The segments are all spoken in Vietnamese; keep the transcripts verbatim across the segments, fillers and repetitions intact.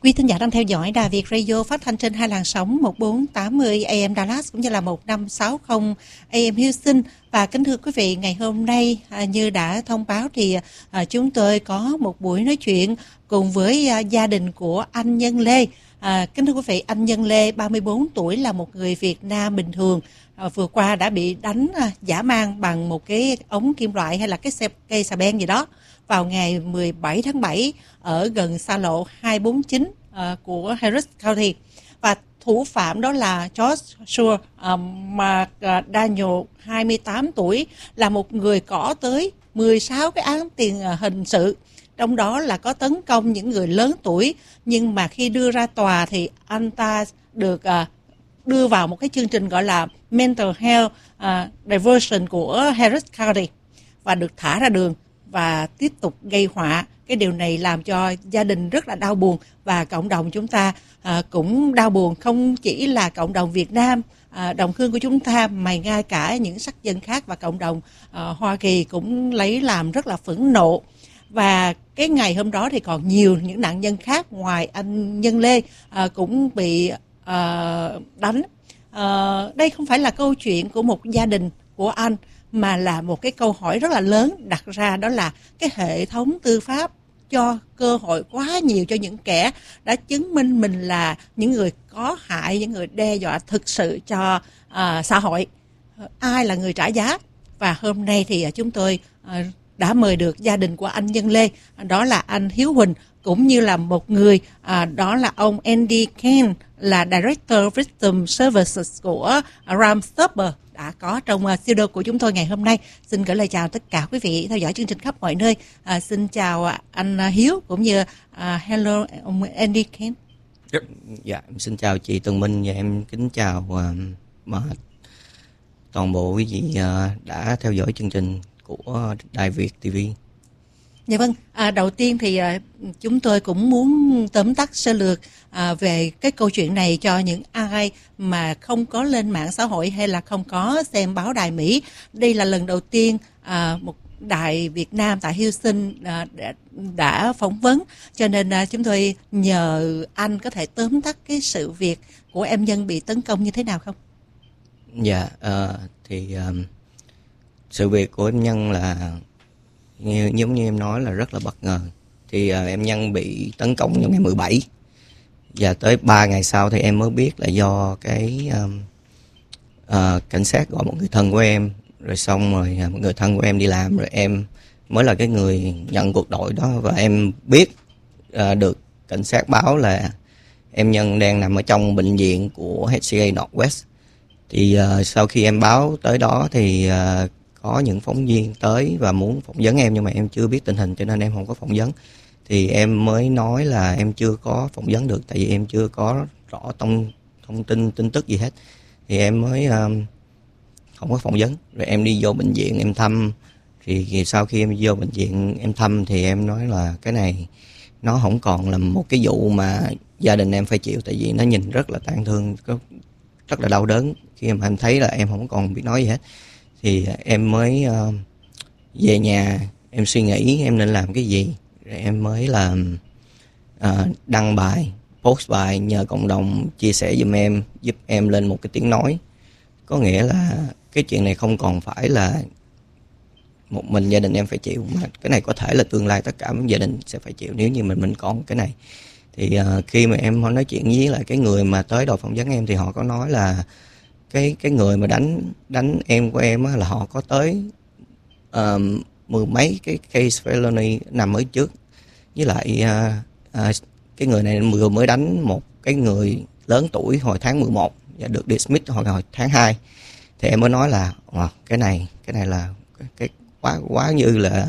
Quý thính giả đang theo dõi Đài Việt Radio phát thanh trên hai làn sóng một bốn tám mươi A M Dallas cũng như là một năm sáu mươi A M Houston. Và kính thưa quý vị, ngày hôm nay à, như đã thông báo thì à, chúng tôi có một buổi nói chuyện cùng với à, gia đình của anh Nhân Lê. À, kính thưa quý vị, anh Nhân Lê ba mươi bốn tuổi là một người Việt Nam bình thường. À, vừa qua đã bị đánh à, dã man bằng một cái ống kim loại hay là cái xe, cây xà beng gì đó vào ngày mười bảy tháng bảy ở gần xa lộ hai bốn chín uh, của Harris County. Và thủ phạm đó là George Shore uh, McDaniel, hai mươi tám tuổi, là một người có tới mười sáu cái án tiền uh, hình sự, trong đó là có tấn công những người lớn tuổi. Nhưng mà khi đưa ra tòa thì anh ta được uh, đưa vào một cái chương trình gọi là Mental Health uh, Diversion của Harris County và được thả ra đường và tiếp tục gây họa. Cái điều này làm cho gia đình rất là đau buồn và cộng đồng chúng ta à, cũng đau buồn. Không chỉ là cộng đồng Việt Nam à, đồng hương của chúng ta, mà ngay cả những sắc dân khác và cộng đồng à, Hoa Kỳ cũng lấy làm rất là phẫn nộ. Và cái ngày hôm đó thì còn nhiều những nạn nhân khác ngoài anh Nhân Lê à, cũng bị à, đánh. À, đây không phải là câu chuyện của một gia đình của anh, mà là một cái câu hỏi rất là lớn đặt ra, đó là cái hệ thống tư pháp cho cơ hội quá nhiều cho những kẻ đã chứng minh mình là những người có hại, những người đe dọa thực sự cho uh, xã hội. Ai là người trả giá? Và hôm nay thì uh, chúng tôi uh, đã mời được gia đình của anh Nhân Lê, đó là anh Hiếu Huỳnh, cũng như là một người, à, đó là ông Andy Ken, là Director Victim Services của Crime Stopper, đã có trong uh, studio của chúng tôi ngày hôm nay. Xin gửi lời chào tất cả quý vị theo dõi chương trình khắp mọi nơi. À, xin chào uh, anh uh, Hiếu, cũng như uh, hello ông Andy Ken. Yep. Dạ, xin chào chị Tường Minh và em kính chào uh, mà toàn bộ quý vị uh, đã theo dõi chương trình của Đài Việt ti vi. Dạ vâng, à, đầu tiên thì à, chúng tôi cũng muốn tóm tắt sơ lược à, về cái câu chuyện này cho những ai mà không có lên mạng xã hội hay là không có xem báo Đài Mỹ. Đây là lần đầu tiên à, một đài Việt Nam tại Houston à, đã, đã phỏng vấn, cho nên à, chúng tôi nhờ anh có thể tóm tắt cái sự việc của em Nhân bị tấn công như thế nào không? Dạ, uh, thì um, sự việc của em Nhân là như, giống như em nói là rất là bất ngờ. Thì uh, em Nhân bị tấn công vào ngày mười bảy, và tới ba ngày sau thì em mới biết là do cái um, uh, cảnh sát gọi một người thân của em, rồi xong rồi uh, một người thân của em đi làm, rồi em mới là cái người nhận cuộc gọi đó. Và em biết uh, được cảnh sát báo là em Nhân đang nằm ở trong bệnh viện của hát xê a Northwest. Thì uh, sau khi em báo tới đó thì uh, có những phóng viên tới và muốn phỏng vấn em, nhưng mà em chưa biết tình hình cho nên em không có phỏng vấn. Thì em mới nói là em chưa có phỏng vấn được, tại vì em chưa có rõ thông, thông tin tin tức gì hết. Thì em mới um, không có phỏng vấn. Rồi em đi vô bệnh viện em thăm. Thì sau khi em vô bệnh viện em thăm thì em nói là cái này nó không còn là một cái vụ mà gia đình em phải chịu, tại vì nó nhìn rất là tang thương, rất là đau đớn khi mà em thấy là em không còn biết nói gì hết. Thì em mới uh, về nhà em suy nghĩ em nên làm cái gì, rồi em mới làm uh, đăng bài, post bài nhờ cộng đồng chia sẻ giùm em, giúp em lên một cái tiếng nói. Có nghĩa là cái chuyện này không còn phải là một mình gia đình em phải chịu, mà cái này có thể là tương lai tất cả gia đình sẽ phải chịu nếu như mình mình còn cái này. Thì uh, khi mà em nói chuyện với lại cái người mà tới đòi phỏng vấn em thì họ có nói là cái cái người mà đánh đánh em của em á, là họ có tới uh, mười mấy cái case felony nằm ở trước, với lại uh, uh, cái người này vừa mới đánh một cái người lớn tuổi hồi tháng mười một và được dismiss hồi hồi tháng hai. Thì em mới nói là wow, cái này cái này là cái, cái quá quá như là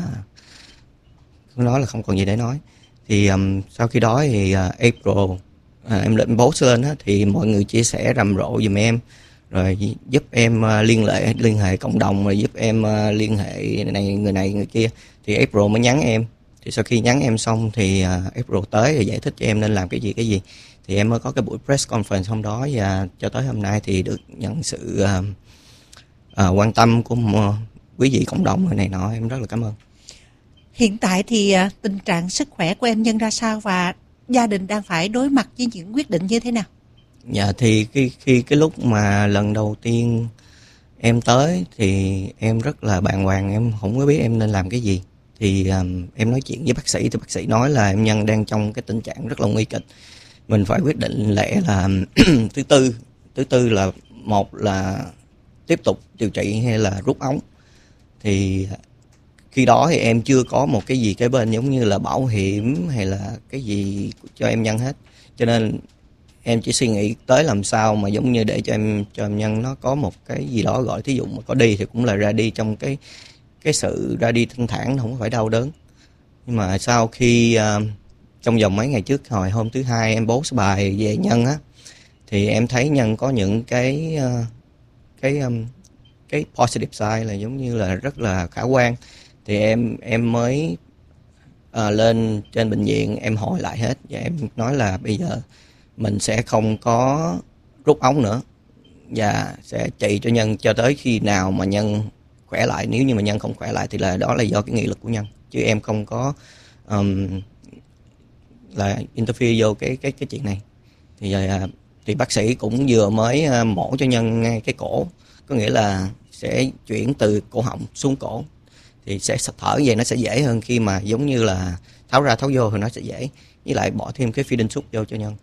nói là không còn gì để nói. Thì um, sau khi đó thì uh, April uh, em lên post lên á, thì mọi người chia sẻ rầm rộ giùm em, rồi giúp em uh, liên hệ liên hệ cộng đồng, rồi giúp em uh, liên hệ này người này người kia. Thì April mới nhắn em. Thì sau khi nhắn em xong thì uh, April tới rồi giải thích cho em nên làm cái gì cái gì. Thì em mới có cái buổi press conference hôm đó, và cho tới hôm nay thì được nhận sự uh, uh, quan tâm của uh, quý vị cộng đồng người này nọ. Em rất là cảm ơn. Hiện tại thì uh, tình trạng sức khỏe của em Nhân ra sao, và gia đình đang phải đối mặt với những quyết định như thế nào? Dạ thì khi khi cái lúc mà lần đầu tiên em tới thì em rất là bàng hoàng, em không có biết em nên làm cái gì. Thì um, em nói chuyện với bác sĩ thì bác sĩ nói là em Nhân đang trong cái tình trạng rất là nguy kịch. Mình phải quyết định lẽ là thứ tư, thứ tư là một là tiếp tục điều trị hay là rút ống. Thì khi đó thì em chưa có một cái gì kế bên giống như là bảo hiểm hay là cái gì cho em Nhân hết. Cho nên em chỉ suy nghĩ tới làm sao mà giống như để cho em cho em Nhân nó có một cái gì đó, gọi thí dụ mà có đi thì cũng là ra đi trong cái cái sự ra đi thanh thản, không phải đau đớn. Nhưng mà sau khi uh, trong vòng mấy ngày trước, hồi hôm thứ hai em post bài về Nhân á, thì em thấy Nhân có những cái uh, cái um, cái positive side là giống như là rất là khả quan. Thì em em mới uh, lên trên bệnh viện em hỏi lại hết và em nói là bây giờ mình sẽ không có rút ống nữa và sẽ trị cho Nhân cho tới khi nào mà Nhân khỏe lại. Nếu như mà Nhân không khỏe lại thì là đó là do cái nghị lực của Nhân, chứ em không có um, là interfere vô cái cái cái chuyện này. Thì uh, thì bác sĩ cũng vừa mới uh, mổ cho Nhân ngay cái cổ, có nghĩa là sẽ chuyển từ cổ họng xuống cổ, thì sẽ thở về nó sẽ dễ hơn, khi mà giống như là tháo ra tháo vô thì nó sẽ dễ, với lại bỏ thêm cái feeding tube vô cho Nhân.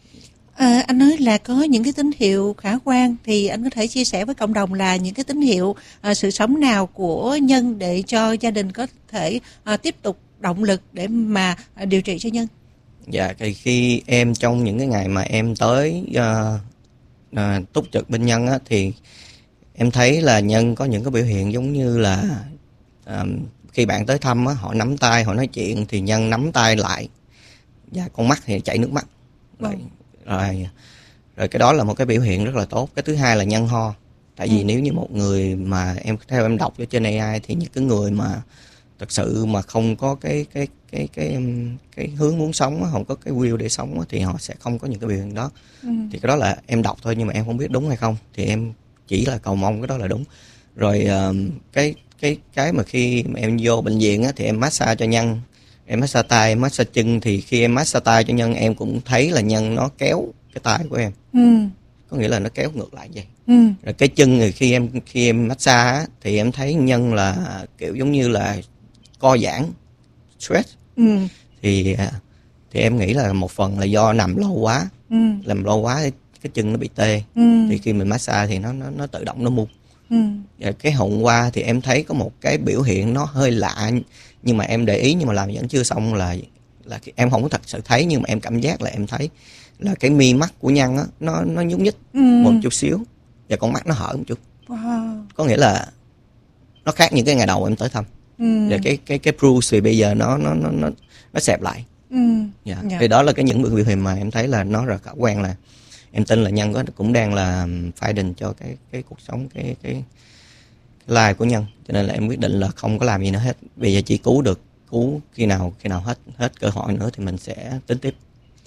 À, anh nói là có những cái tín hiệu khả quan, thì anh có thể chia sẻ với cộng đồng là những cái tín hiệu à, sự sống nào của Nhân để cho gia đình có thể à, tiếp tục động lực để mà à, điều trị cho Nhân? Dạ, thì khi em trong những cái ngày mà em tới uh, uh, túc trực bên Nhân á, thì em thấy là Nhân có những cái biểu hiện giống như là uh, khi bạn tới thăm á, họ nắm tay, họ nói chuyện thì Nhân nắm tay lại, và con mắt thì chảy nước mắt. Rồi, Vâng. rồi, rồi cái đó là một cái biểu hiện rất là tốt. Cái thứ hai là Nhân ho. Tại vì ừ. nếu như một người mà em theo em đọc ở trên a i thì những cái người mà thật sự mà không có cái cái cái cái cái, cái hướng muốn sống, không có cái will để sống thì họ sẽ không có những cái biểu hiện đó. Ừ. Thì cái đó là em đọc thôi, nhưng mà em không biết đúng hay không, thì em chỉ là cầu mong cái đó là đúng. Rồi cái cái cái mà khi mà em vô bệnh viện á, thì em massage cho Nhân, em massage tay, em massage chân. Thì khi em massage tay cho Nhân, em cũng thấy là Nhân nó kéo cái tay của em. Ừ. Có nghĩa là nó kéo ngược lại vậy. Ừ. Rồi cái chân thì khi em khi em massage á, thì em thấy Nhân là kiểu giống như là co giãn, stress. Ừ. Thì thì em nghĩ là một phần là do nằm lâu quá. Ừ. Làm lâu quá cái chân nó bị tê. Ừ. Thì khi mình massage thì nó nó nó tự động nó mu. Ừ. Và cái hôm qua thì em thấy có một cái biểu hiện nó hơi lạ, nhưng mà em để ý, nhưng mà làm vẫn chưa xong, là là em không có thật sự thấy, nhưng mà em cảm giác là em thấy là cái mi mắt của Nhân á, nó nó nhúc nhích ừ. một chút xíu, và con mắt nó hở một chút. Wow. Có nghĩa là nó khác những cái ngày đầu em tới thăm. Ừ. Và cái cái cái bruise thì bây giờ nó nó nó nó nó xẹp lại. Ừ. Dạ. Dạ. Thì đó là cái những biểu hiện mà em thấy là nó rất khả quan, là em tin là Nhân có cũng đang là fighting cho cái cái cuộc sống, cái cái, cái life của Nhân. Cho nên là em quyết định là không có làm gì nữa hết. Bây giờ chỉ cứu được, cứu khi nào khi nào hết hết cơ hội nữa thì mình sẽ tính tiếp.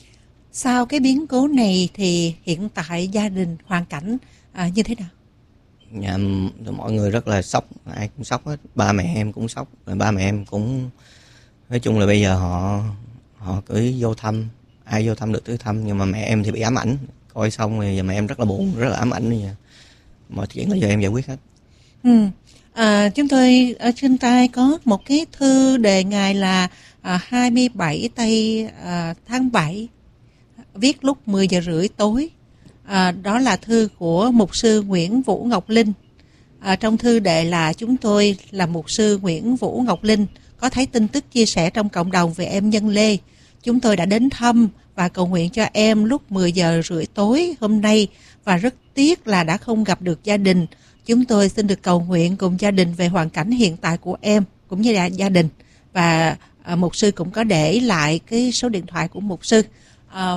Sau cái biến cố này thì hiện tại gia đình hoàn cảnh à, như thế nào? Dạ, mọi người rất là sốc, ai cũng sốc hết. Ba mẹ em cũng sốc, rồi ba mẹ em cũng nói chung là bây giờ họ họ cứ vô thăm, ai vô thăm được tới thăm, nhưng mà mẹ em thì bị ám ảnh. Coi xong rồi giờ mẹ em rất là buồn, rất là ám ảnh bây giờ. Mọi chuyện là giờ em giải quyết hết. Ừ. À, chúng tôi ở trên tay có một cái thư đề ngày là à, hai mươi bảy tây à, tháng bảy, viết lúc mười giờ rưỡi tối. À, đó là thư của mục sư Nguyễn Vũ Ngọc Linh. À, trong thư đề là: chúng tôi là mục sư Nguyễn Vũ Ngọc Linh, có thấy tin tức chia sẻ trong cộng đồng về em Nhân Lê. Chúng tôi đã đến thăm và cầu nguyện cho em lúc mười giờ rưỡi tối hôm nay, và rất tiếc là đã không gặp được gia đình. Chúng tôi xin được cầu nguyện cùng gia đình về hoàn cảnh hiện tại của em cũng như là gia đình. Và à, mục sư cũng có để lại cái số điện thoại của mục sư. À,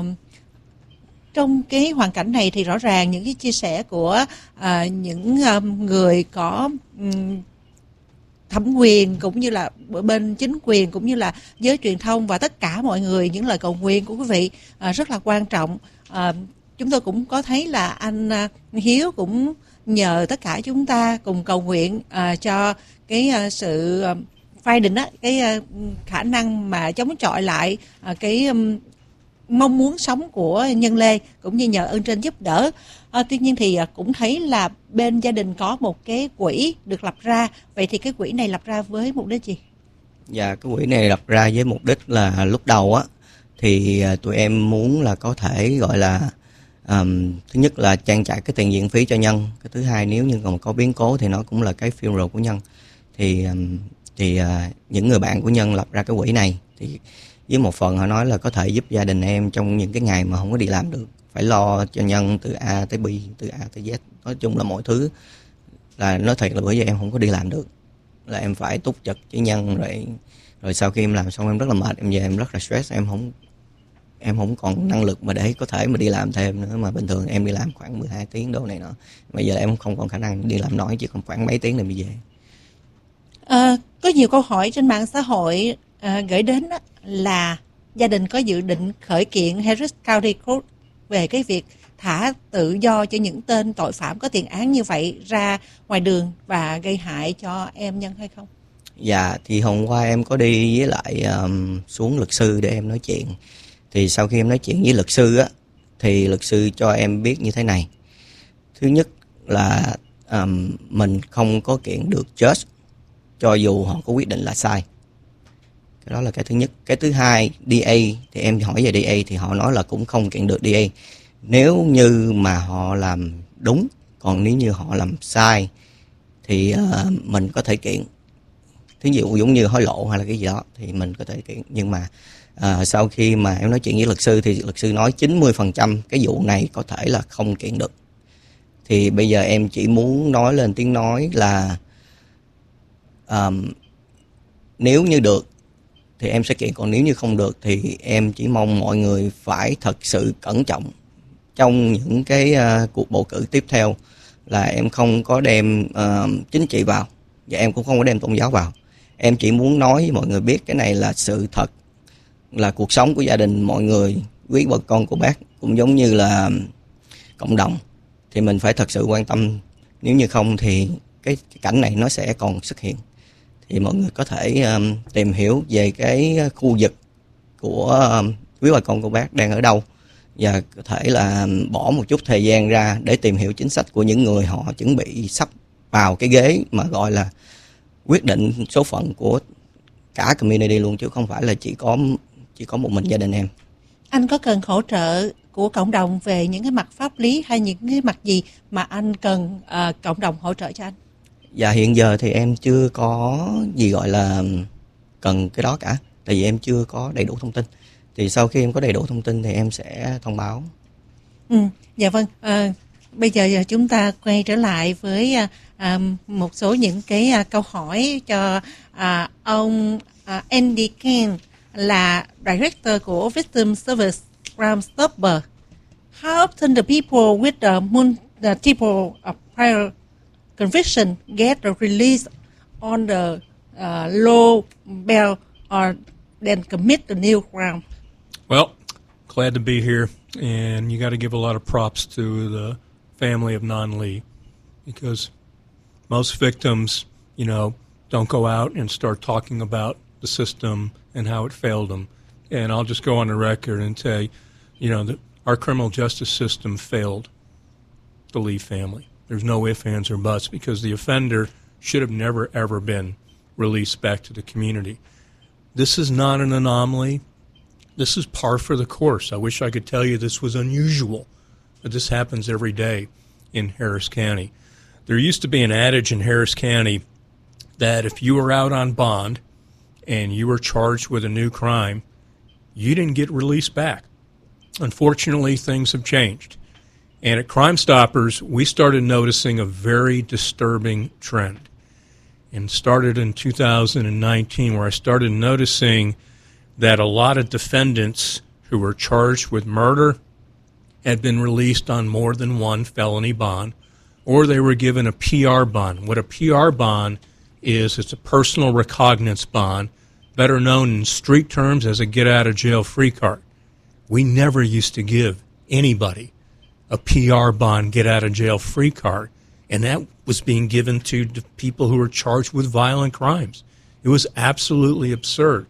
trong cái hoàn cảnh này thì rõ ràng những cái chia sẻ của à, những um, người có um, thẩm quyền cũng như là bên chính quyền cũng như là giới truyền thông và tất cả mọi người, những lời cầu nguyện của quý vị à, rất là quan trọng. À, chúng tôi cũng có thấy là anh à, Hiếu cũng nhờ tất cả chúng ta cùng cầu nguyện à, cho cái à, sự à, phai định á, cái à, khả năng mà chống chọi lại à, cái um, mong muốn sống của Nhân Lê cũng như nhờ ơn trên giúp đỡ. À, tuy nhiên thì cũng thấy là bên gia đình có một cái quỹ được lập ra. Vậy thì cái quỹ này lập ra với mục đích gì? Dạ, cái quỹ này lập ra với mục đích là lúc đầu á thì tụi em muốn là có thể gọi là um, thứ nhất là trang trải cái tiền viện phí cho Nhân, cái thứ hai nếu như còn có biến cố thì nó cũng là cái funeral của Nhân. Thì um, thì uh, những người bạn của Nhân lập ra cái quỹ này thì với một phần họ nói là có thể giúp gia đình em trong những cái ngày mà không có đi làm được, phải lo cho Nhân từ A tới B, từ A tới Z, nói chung là mọi thứ. Là nói thiệt là bởi vì em không có đi làm được, là em phải túc trực với Nhân, rồi rồi sau khi em làm xong em rất là mệt, em về em rất là stress, em không em không còn năng lực mà để có thể mà đi làm thêm nữa, mà bình thường em đi làm khoảng mười hai tiếng đâu này nọ, bây giờ em không còn khả năng đi làm nổi, chỉ còn khoảng mấy tiếng là mới về. À, có nhiều câu hỏi trên mạng xã hội à, gửi đến đó, là gia đình có dự định khởi kiện Harris County Court về cái việc thả tự do cho những tên tội phạm có tiền án như vậy ra ngoài đường và gây hại cho em Nhân hay không? Dạ, thì hôm qua em có đi với lại um, xuống luật sư để em nói chuyện. Thì sau khi em nói chuyện với luật sư á, thì luật sư cho em biết như thế này. Thứ nhất là um, mình không có kiện được judge cho dù họ có quyết định là sai. Cái đó là cái thứ nhất. Cái thứ hai, đê a, thì em hỏi về đê a thì họ nói là cũng không kiện được đê a. Nếu như mà họ làm đúng, còn nếu như họ làm sai thì uh, mình có thể kiện. Thí dụ giống như hối lộ hay là cái gì đó thì mình có thể kiện. Nhưng mà uh, sau khi mà em nói chuyện với luật sư thì luật sư nói chín mươi phần trăm cái vụ này có thể là không kiện được. Thì bây giờ em chỉ muốn nói lên tiếng nói là um, nếu như được thì em sẽ kiện, còn nếu như không được thì em chỉ mong mọi người phải thật sự cẩn trọng trong những cái uh, cuộc bầu cử tiếp theo, là em không có đem uh, chính trị vào và em cũng không có đem tôn giáo vào. Em chỉ muốn nói với mọi người biết cái này là sự thật, là cuộc sống của gia đình mọi người, quý bà con của bác cũng giống như là cộng đồng, thì mình phải thật sự quan tâm. Nếu như không thì cái, cái cảnh này nó sẽ còn xuất hiện. Thì mọi người có thể um, tìm hiểu về cái khu vực của um, quý bà con của bác đang ở đâu, và có thể là bỏ một chút thời gian ra để tìm hiểu chính sách của những người họ chuẩn bị sắp vào cái ghế mà gọi là quyết định số phận của cả community luôn, chứ không phải là chỉ có chỉ có một mình gia đình em. Anh có cần hỗ trợ của cộng đồng về những cái mặt pháp lý hay những cái mặt gì mà anh cần uh, cộng đồng hỗ trợ cho anh? Dạ, hiện giờ thì em chưa có gì gọi là cần cái đó cả, tại vì em chưa có đầy đủ thông tin. Thì sau khi em có đầy đủ thông tin thì em sẽ thông báo. Ừ, dạ vâng. À, bây giờ chúng ta quay trở lại với à, một số những cái à, câu hỏi cho à, ông à, Andy Ken, là Director của Victim Service Crime Stopper. How often the people with the multiple uh, prior conviction get released on the uh, low bail or then commit the new crime? Well, glad to be here, and you got to give a lot of props to the family of Non Lee, because most victims, you know, don't go out and start talking about the system and how it failed them. And I'll just go on the record and say, you know, that our criminal justice system failed the Lee family. There's no ifs, ands, or buts, because the offender should have never, ever been released back to the community. This is not an anomaly. This is par for the course. I wish I could tell you this was unusual, but this happens every day in Harris County. There used to be an adage in Harris County that if you were out on bond and you were charged with a new crime, you didn't get released back. Unfortunately, things have changed. And at Crime Stoppers, we started noticing a very disturbing trend. And started in two thousand nineteen, where I started noticing that a lot of defendants who were charged with murder had been released on more than one felony bond, or they were given a P R bond. What a P R bond is, it's a personal recognizance bond, better known in street terms as a get-out-of-jail-free card. We never used to give anybody a P R bond, get-out-of-jail-free card, and that was being given to people who were charged with violent crimes. It was absolutely absurd.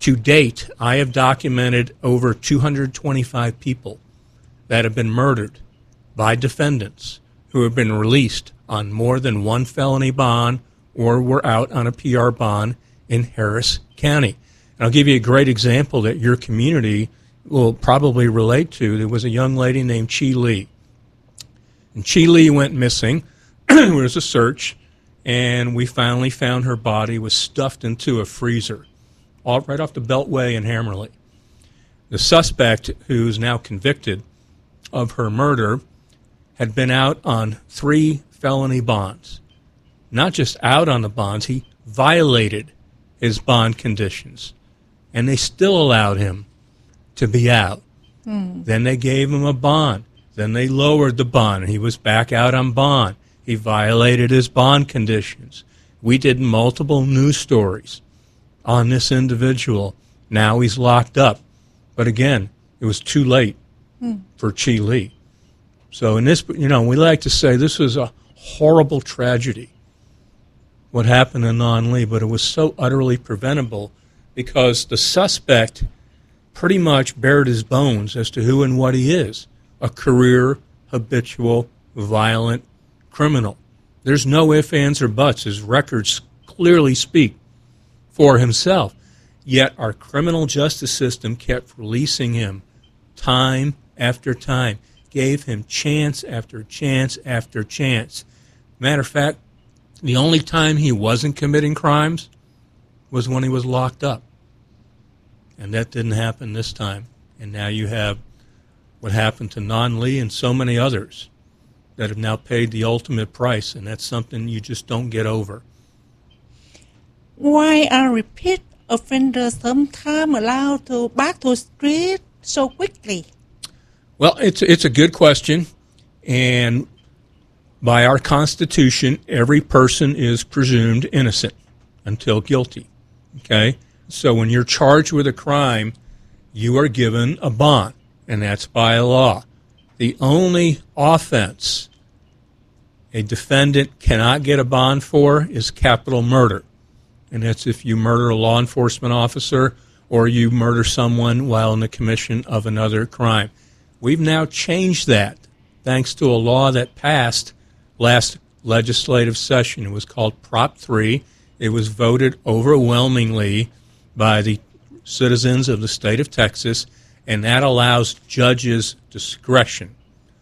To date, I have documented over two hundred twenty-five people that have been murdered by defendants who have been released on more than one felony bond or were out on a P R bond in Harris County. And I'll give you a great example that your community will probably relate to. There was a young lady named Chi Lee. And Chi Lee went missing. There was a search, and we finally found her body was stuffed into a freezer, all right off the Beltway in Hammerley. The suspect, who's now convicted of her murder, had been out on three felony bonds. Not just out on the bonds, he violated his bond conditions, and they still allowed him to be out. Hmm. Then they gave him a bond. Then they lowered the bond, and he was back out on bond. He violated his bond conditions. We did multiple news stories on this individual. Now he's locked up. But again, it was too late hmm. for Chi Lee. So in this, you know, we like to say this was a horrible tragedy, what happened to Non Lee, but it was so utterly preventable because the suspect pretty much bared his bones as to who and what he is, a career, habitual, violent criminal. There's no ifs, ands, or buts. His records clearly speak for himself. Yet our criminal justice system kept releasing him time after time, gave him chance after chance after chance. Matter of fact, the only time he wasn't committing crimes was when he was locked up. And that didn't happen this time. And now you have what happened to Non Lee and so many others that have now paid the ultimate price, and that's something you just don't get over. Why are repeat offenders sometimes allowed to back to street so quickly? Well, it's it's a good question, and by our Constitution, every person is presumed innocent until guilty. Okay? So when you're charged with a crime, you are given a bond, and that's by law. The only offense a defendant cannot get a bond for is capital murder. And that's if you murder a law enforcement officer or you murder someone while in the commission of another crime. We've now changed that thanks to a law that passed last legislative session. It was called Prop three. It was voted overwhelmingly by the citizens of the state of Texas, and that allows judges discretion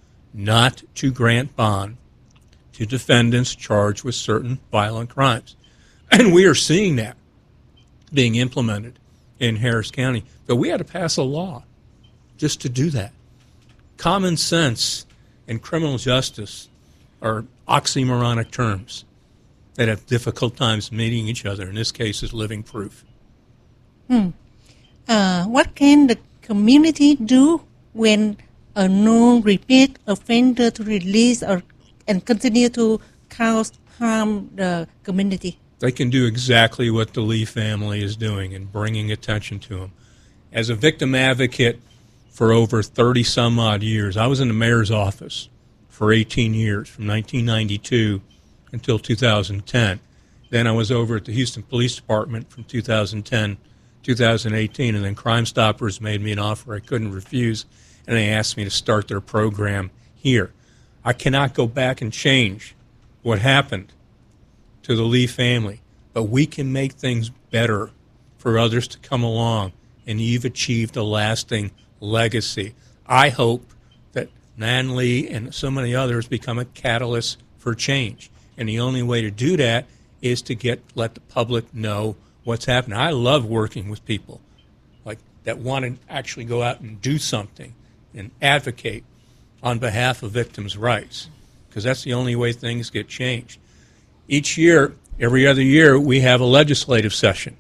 not to grant bond to defendants charged with certain violent crimes. And we are seeing that being implemented in Harris County. But we had to pass a law just to do that. Common sense and criminal justice are oxymoronic terms that have difficult times meeting each other. In this case, is living proof. Hmm. Uh, what can the community do when a known repeat offender to release or and continue to cause harm the community? They can do exactly what the Lee family is doing and bringing attention to them. As a victim advocate for over thirty some odd years, I was in the mayor's office for eighteen years, from nineteen ninety-two until two thousand ten. Then I was over at the Houston Police Department from two thousand ten two thousand eighteen, and then Crime Stoppers made me an offer I couldn't refuse, and they asked me to start their program here. I cannot go back and change what happened to the Lee family, but we can make things better for others to come along, and you've achieved a lasting legacy. I hope that Nan Lee and so many others become a catalyst for change, and the only way to do that is to get let the public know what's happening. I love working with people like that want to actually go out and do something and advocate on behalf of victims' rights, because that's the only way things get changed. Each year, every other year, we have a legislative session.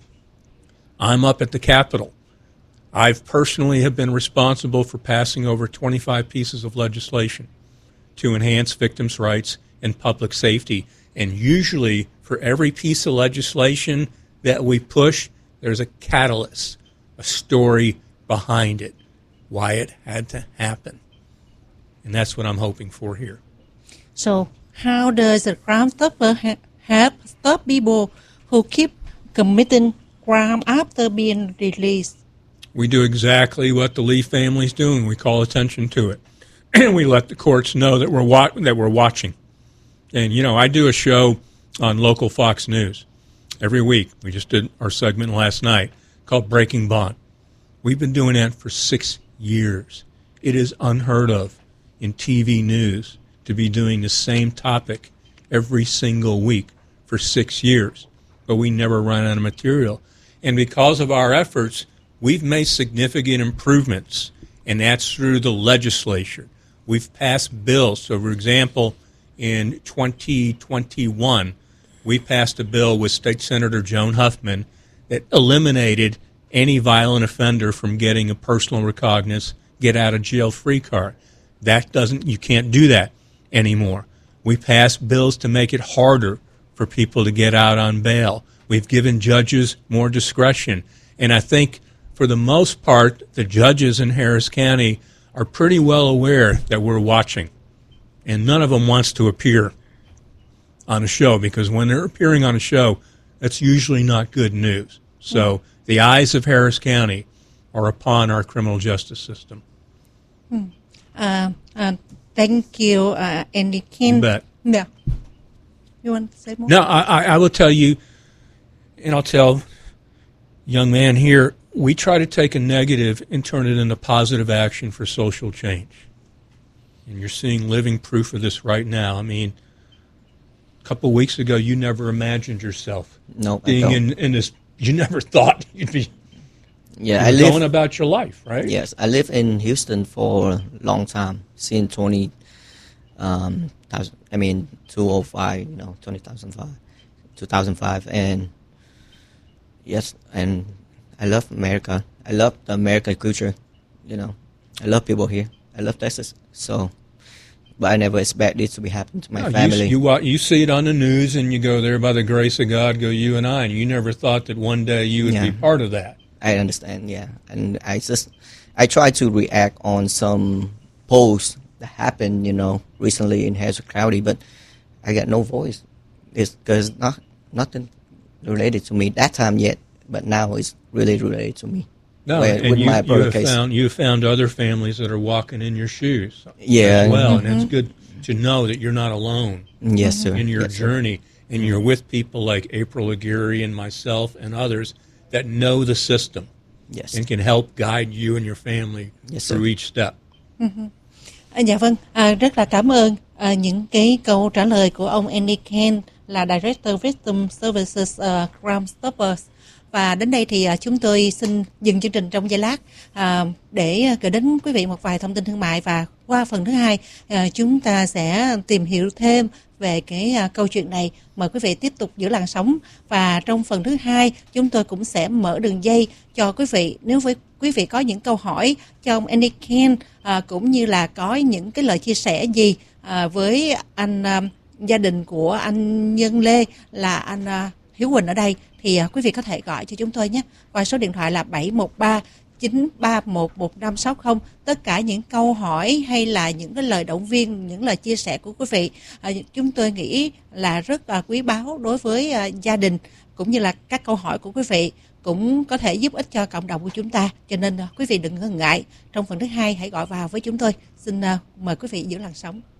I'm up at the Capitol. I've personally have been responsible for passing over twenty-five pieces of legislation to enhance victims' rights and public safety. And usually, for every piece of legislation that we push, there's a catalyst, a story behind it, why it had to happen. And that's what I'm hoping for here. So how does the Crime Stopper ha- help stop people who keep committing Graham after being released? We do exactly what the Lee family's doing. We call attention to it, and we let the courts know that we're wa- that we're watching. And you know, I do a show on local Fox News every week. We just did our segment last night called Breaking Bond. We've been doing that for six years. It is unheard of in T V news to be doing the same topic every single week for six years. But we never run out of material. And because of our efforts, we've made significant improvements, and that's through the legislature. We've passed bills. So, for example, in twenty twenty-one, we passed a bill with State Senator Joan Huffman that eliminated any violent offender from getting a personal recognizance, get out of jail free card. That doesn't, you can't do that anymore. We passed bills to make it harder for people to get out on bail. We've given judges more discretion. And I think for the most part, the judges in Harris County are pretty well aware that we're watching. And none of them wants to appear on a show, because when they're appearing on a show, that's usually not good news. So mm. the eyes of Harris County are upon our criminal justice system. Mm. Uh, uh, thank you, uh, Andy King. You bet. Yeah. You want to say more? No, I, I will tell you, and I'll tell young man here, we try to take a negative and turn it into positive action for social change. And you're seeing living proof of this right now. I mean, a couple of weeks ago, you never imagined yourself no, being in, in this. You never thought you'd be yeah, I live, going about your life, right? Yes, I lived in Houston for a long time, since twenty, um, I mean, two thousand five, you know, two thousand five, two thousand five, and yes, and I love America. I love the American culture, you know. I love people here. I love Texas, so. But I never expect this to be happening to my no, family. You, you you see it on the news, and you go, there by the grace of God go you and I, and you never thought that one day you would yeah. be part of that. I understand, yeah. And I just, I try to react on some posts that happened, you know, recently in Harris County, but I got no voice. It's because not, nothing related to me that time yet, but now it's really related to me. No, Where, and with you, my you, have case. found, you have found other families that are walking in your shoes yeah. as well, mm-hmm. and it's good to know that you're not alone yes, sir. in your yes, journey, sir. and you're with people like April Aguirre and myself and others that know the system yes. and can help guide you and your family yes, through sir. each step. Uh-huh. À, dạ vâng, à, rất là cảm ơn à, những cái câu trả lời của ông Andy Ken, là Director Victim Services uh, Crime Stoppers. Và đến đây thì uh, chúng tôi xin dừng chương trình trong giây lát uh, để gửi đến quý vị một vài thông tin thương mại, và qua phần thứ hai uh, chúng ta sẽ tìm hiểu thêm về cái uh, câu chuyện này. Mời quý vị tiếp tục giữ làn sóng, và trong phần thứ hai chúng tôi cũng sẽ mở đường dây cho quý vị. Nếu với quý vị có những câu hỏi cho ông Andy Ken uh, cũng như là có những cái lời chia sẻ gì uh, với anh uh, gia đình của anh Nhân Lê, là anh uh, Hiếu Quỳnh ở đây, thì uh, quý vị có thể gọi cho chúng tôi nhé, qua số điện thoại là bảy một ba chín ba một một năm sáu không. Tất cả những câu hỏi hay là những cái lời động viên, những lời chia sẻ của quý vị, uh, chúng tôi nghĩ là rất là quý báu đối với uh, gia đình, cũng như là các câu hỏi của quý vị cũng có thể giúp ích cho cộng đồng của chúng ta. Cho nên uh, quý vị đừng ngần ngại, trong phần thứ hai hãy gọi vào với chúng tôi. Xin uh, mời quý vị giữ làn sóng.